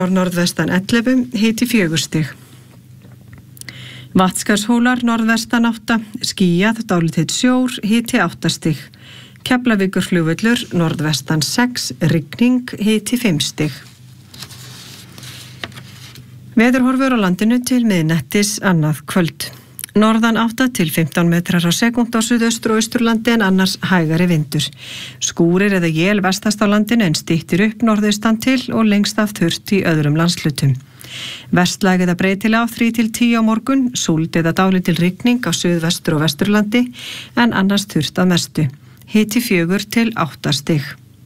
norðvestan 11, hiti 4 stig. Vatnskarshólar norðvestan 8, skýjað, dálítill sjór, hiti 8 stig. Keflavíkurflugvöllur norðvestan 6, rigning, hiti 5 stig. Veðurhorfur á landinu til miðnættis annað kvöld. Norðan 8 til 15 metrar á sekúnd á suðaustur og austurlandi en annars hægari vindur. Skúrir eða él vestast á landinu en styttir upp norðaustan til og lengst af þurrt í öðrum landslutum. Vestlæg eða breytilega á 3 til 10 á morgun, súld eða dálítil rigning á suðvestur og vesturlandi en annars þurrt að mestu. Hiti 4 til 8 stig.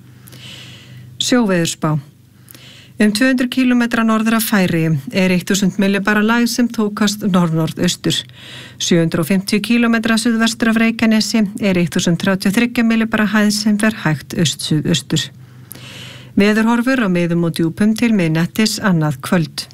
Sjóveðurspá. 200 km norður af Færeyjum 1000 millibara lægð sem tókast norð-norðaustur. 750 km suðvestur af Reykjanesi 1033 millibara hæð sem fer hægt öst-suðaustur. Veðurhorfur á miðum og djúpum til miðnættis annað kvöld.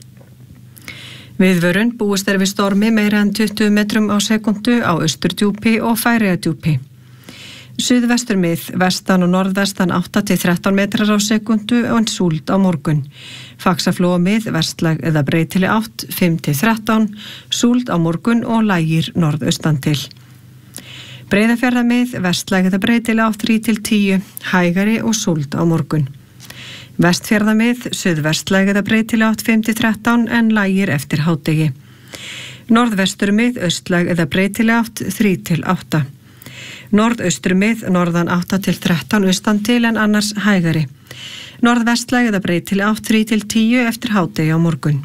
Viðvörun búist við stormi meira en 20 metrum á sekundu á Austurdjúpi og Færeyjadjúpi. Suðvestur mið, vestan og norðvestan 8 til 13 metrar á sekundu og súld á morgun. Faxaflóa mið, vestlæg eða breytileg átt 5 til 13, súld á morgun og lægir norðaustan til. Breiðafjarðarmið, vestlæg eða breytileg átt 3 til 10, hægari og súld á morgun. Vestfjarðarmið, suðvestlæg eða breytileg átt 5 til 13 en lægir eftir hádegi. Norðvesturmið, austlæg eða breytileg átt 3 til 8. Norðaustrumið, norðan 8 til 13 austan til en annars hægari. Norðvestlæg eða breytileg átt 3 til 10 eftir hádegi á morgun.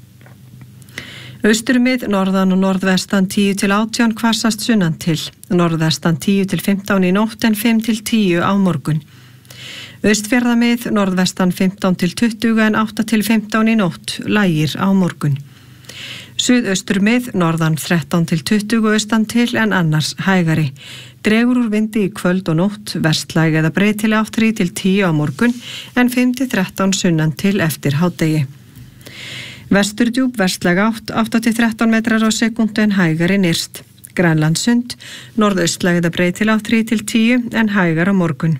Austrumið, norðan og norðvestan 10 til 18 hvassast sunnan til. Norðvestan 10 til 15 í nótt en 5 til 10 á morgun. Austfjarðamið, norðvestan 15 til 20 en 8 til 15 í nótt, lægir á morgun. Suðausturmið, norðan 13 til 20 austan til en annars hægari. Dregur úr vindi í kvöld og nótt, vestlæg eða breytileg átt 3 til 10 á morgun en 5 til 13 sunnan til eftir hádegi. Vesturdjúp, vestlæg átt 8 til 13 metrar á sekundu en hægari nyrst. Grænlandssund, norðaustlæg eða breytileg átt 3 til 10 en hægar á morgun.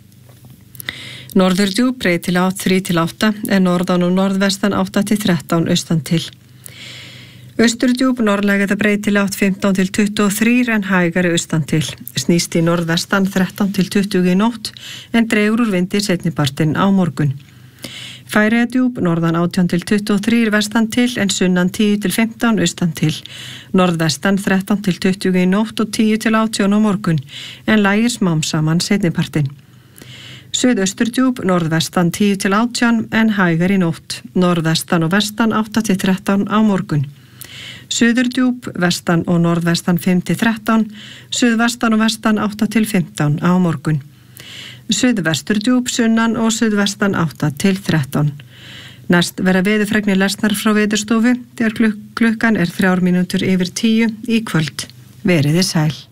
Norðurdjúp, breytileg átt 3 til 8 en norðan og norðvestan 8 til 13 austan til. Austurdjúp, norðlæg eða breytileg átt 15 til 23 en hægari austan til. Snýst í norðvestan 13 til 20 í nótt en dregur úr vindi seinnipartinn á morgun. Færeyjadjúp, norðan 18 til 23 vestan til en sunnan 10 til 15 austan til. Norðvestan 13 til 20 í nótt og 10 til 18 á morgun en lægir smám saman seinnipartinn. Suðausturdjúp, norðvestan 10 til 18 en hægari í nótt. Norðvestan og vestan 8 til 13 á morgun. Suðurdjúp, vestan og norðvestan 5 til 13, suðvestan og vestan 8 til 15 á morgun. Suðvesturdjúp, sunnan og suðvestan 8 til 13. Næst verða veðurfregnir lesnar frá Veðurstofu þegar klukkan 3 mínútur yfir 10 í kvöld. Veriði sæl.